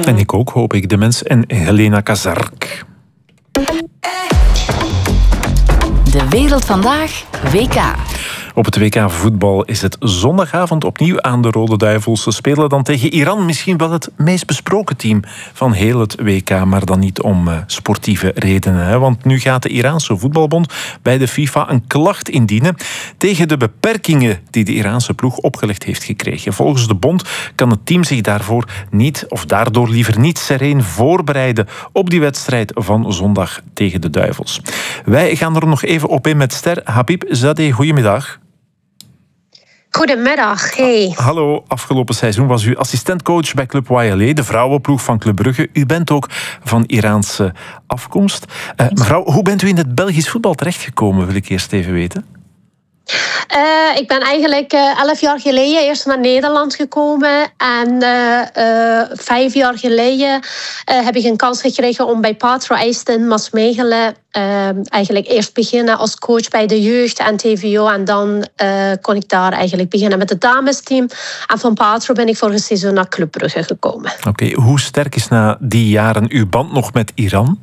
En ik ook, hoop ik. De Mens en Helena Kazark. De Wereld Vandaag, WK. Op het WK voetbal is het zondagavond opnieuw aan de Rode Duivels. Ze spelen dan tegen Iran, misschien wel het meest besproken team van heel het WK, maar dan niet om sportieve redenen. Hè? Want nu gaat de Iraanse voetbalbond bij de FIFA een klacht indienen tegen de beperkingen die de Iraanse ploeg opgelegd heeft gekregen. Volgens de bond kan het team zich daarvoor niet, of daardoor liever niet sereen voorbereiden op die wedstrijd van zondag tegen de Duivels. Wij gaan er nog even op in met ster Habib Zadeh. Goedemiddag. Goedemiddag, hey. Hallo, afgelopen seizoen was u assistentcoach bij Club YLA, de vrouwenploeg van Club Brugge. U bent ook van Iraanse afkomst. Mevrouw, hoe bent u in het Belgisch voetbal terechtgekomen, wil ik eerst even weten? Ik ben eigenlijk 11 jaar geleden eerst naar Nederland gekomen. En 5 jaar geleden heb ik een kans gekregen om bij Patro IJsden Maasmechelen eigenlijk eerst beginnen als coach bij de jeugd en TVO. En dan kon ik daar eigenlijk beginnen met het damesteam. En van Patro ben ik vorig seizoen naar Club Brugge gekomen. Oké, hoe sterk is na die jaren uw band nog met Iran?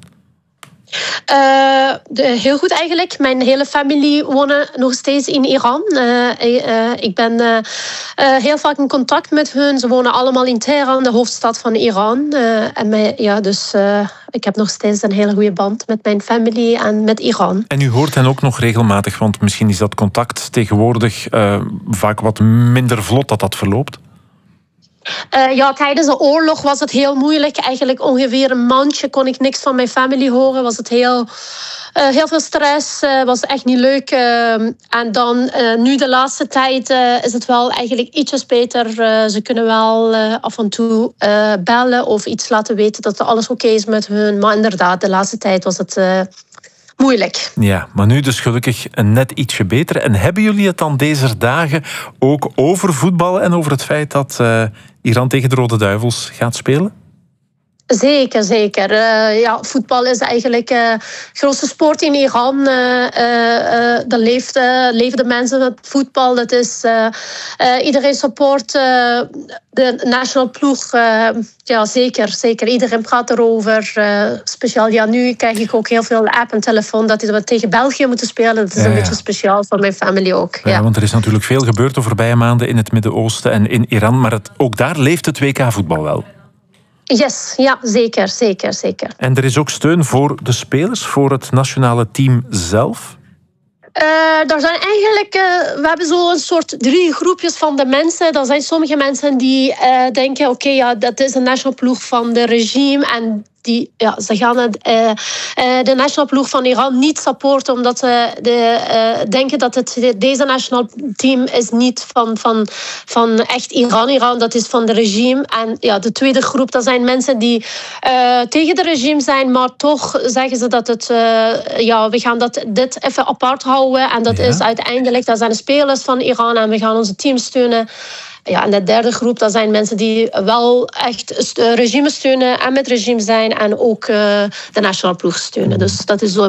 Heel goed eigenlijk. Mijn hele familie woont nog steeds in Iran. Ik ben heel vaak in contact met hun. Ze wonen allemaal in Teheran, de hoofdstad van Iran. Dus ik heb nog steeds een hele goede band met mijn familie en met Iran. En u hoort hen ook nog regelmatig, want misschien is dat contact tegenwoordig vaak wat minder vlot dat verloopt? Tijdens de oorlog was het heel moeilijk. Eigenlijk ongeveer een maandje kon ik niks van mijn familie horen. Was het heel veel stress. Was echt niet leuk. En dan nu de laatste tijd is het wel eigenlijk ietsjes beter. Ze kunnen wel af en toe bellen of iets laten weten dat alles oké is met hun. Maar inderdaad, de laatste tijd was het moeilijk. Ja, maar nu dus gelukkig net ietsje beter. En hebben jullie het dan deze dagen ook over voetbal en over het feit dat Iran tegen de Rode Duivels gaat spelen? Zeker, zeker. Voetbal is eigenlijk de grootste sport in Iran. Daar leven de mensen met voetbal. Dat is, iedereen support de nationale ploeg. Zeker. Iedereen praat erover. Speciaal nu krijg ik ook heel veel app en telefoon dat we tegen België moeten spelen. Dat is een beetje speciaal voor mijn familie ook. Ja, want er is natuurlijk veel gebeurd de voorbije maanden in het Midden-Oosten en in Iran. Maar ook daar leeft het WK-voetbal wel. Yes, ja, zeker. En er is ook steun voor de spelers, voor het nationale team zelf? Daar zijn eigenlijk, we hebben zo een soort 3 groepjes van de mensen. Er zijn sommige mensen die denken, dat is een nationale ploeg van de regime en ze gaan de nationale ploeg van Iran niet supporten omdat ze denken dat deze nationale team is niet van echt Iran. Iran, dat is van de regime. En de tweede groep, dat zijn mensen die tegen de regime zijn, maar toch zeggen ze dat we gaan dit even apart houden. En dat is uiteindelijk, dat zijn de spelers van Iran en we gaan onze team steunen. Ja, en de derde groep, dat zijn mensen die wel echt het regime steunen en met regime zijn en ook de nationale ploeg steunen. Dus dat is zo